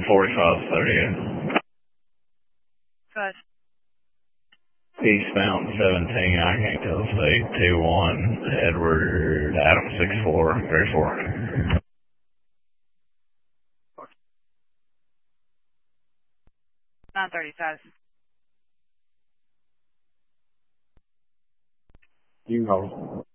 4530. Good. East Mountain 17, I can't tell if they 21, Edward, Adam 64, 34. 930, You hold.